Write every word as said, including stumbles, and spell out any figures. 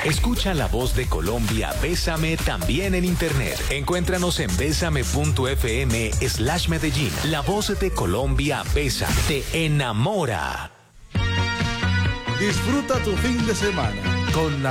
Escucha la voz de Colombia, Bésame, también en internet. Encuéntranos en bésame.fm slash Medellín. La voz de Colombia, Bésame, te enamora. Disfruta tu fin de semana con la